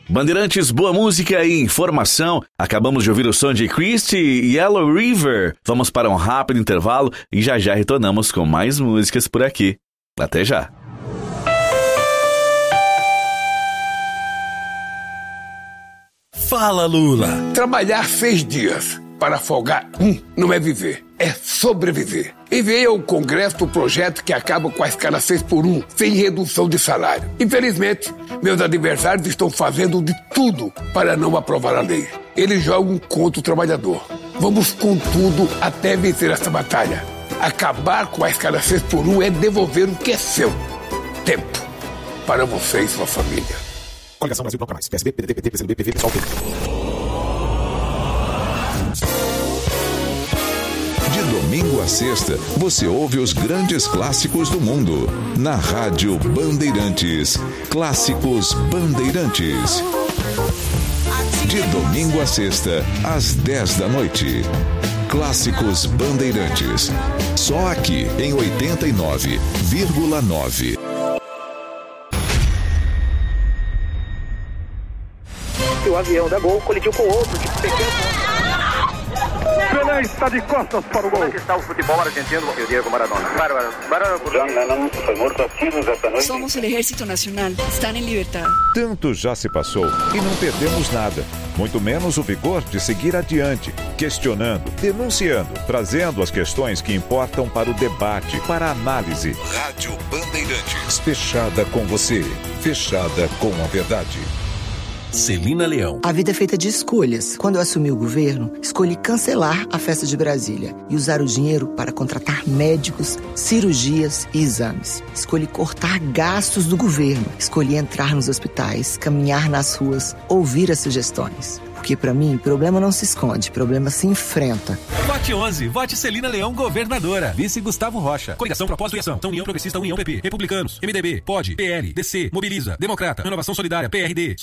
Bandeirantes, boa música e informação. Acabamos de ouvir o som de Christie e Yellow River. Vamos para um rápido intervalo e já retornamos com mais músicas por aqui. Até já. Fala, Lula. Trabalhar 6 dias para folgar não é viver, é sobreviver. Enviei ao Congresso o projeto que acaba com a escala 6x1, sem redução de salário. Infelizmente, meus adversários estão fazendo de tudo para não aprovar a lei. Eles jogam contra o trabalhador. Vamos com tudo até vencer essa batalha. Acabar com a escala 6x1 é devolver o que é seu. Tempo para você e sua família. Coligação Brasil Bloco Mais. PSB, PDT, PT, PCdoB, PV, PSOL, PT. De domingo a sexta, você ouve os grandes clássicos do mundo. Na Rádio Bandeirantes. Clássicos Bandeirantes. De domingo a sexta, às 10 da noite. Clássicos Bandeirantes. Só aqui em 89,9. O avião da Gol colidiu com outro de pequeno. Pelé está de costas para o gol. Como é que está o futebol argentino com o Diego Maradona? John Lennon foi morto a tiros esta noite. Somos o Ejército Nacional, estão em liberdade. Tanto já se passou e não perdemos nada. Muito menos o vigor de seguir adiante, questionando, denunciando, trazendo as questões que importam para o debate, para a análise. Rádio Bandeirantes. Fechada com você, fechada com a verdade. Celina Leão. A vida é feita de escolhas. Quando eu assumi o governo, escolhi cancelar a festa de Brasília e usar o dinheiro para contratar médicos, cirurgias e exames. Escolhi cortar gastos do governo. Escolhi entrar nos hospitais, caminhar nas ruas, ouvir as sugestões. Porque pra mim, problema não se esconde, problema se enfrenta. Vote 11, vote Celina Leão, governadora. Vice Gustavo Rocha. Coligação Propósito e Ação. União Progressista, União PP. Republicanos, MDB, POD, PL, DC, Mobiliza, Democrata, Renovação Solidária, PRD.